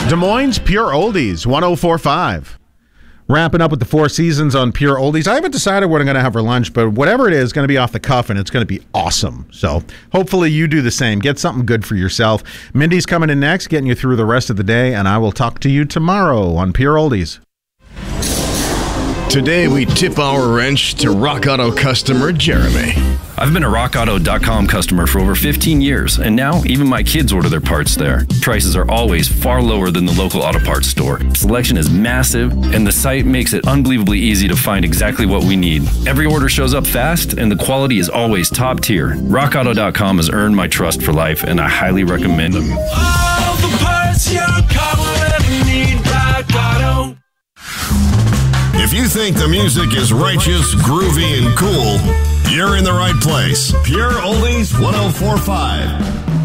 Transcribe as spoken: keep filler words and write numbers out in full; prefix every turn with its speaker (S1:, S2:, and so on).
S1: Des Moines Pure Oldies, one oh four point five. Wrapping up with the Four Seasons on Pure Oldies. I haven't decided what I'm going to have for lunch, but whatever it is, it's going to be off the cuff, and it's going to be awesome. So hopefully you do the same. Get something good for yourself. Mindy's coming in next, getting you through the rest of the day, and I will talk to you tomorrow on Pure Oldies.
S2: Today, we tip our wrench to Rock Auto customer Jeremy.
S3: I've been a rock auto dot com customer for over fifteen years, and now even my kids order their parts there. Prices are always far lower than the local auto parts store. Selection is massive, and the site makes it unbelievably easy to find exactly what we need. Every order shows up fast, and the quality is always top tier. rock auto dot com has earned my trust for life, and I highly recommend them.
S4: All the parts your car will ever need, Rock Auto.
S2: If you think the music is righteous, groovy, and cool, you're in the right place. Pure Oldies one oh four point five.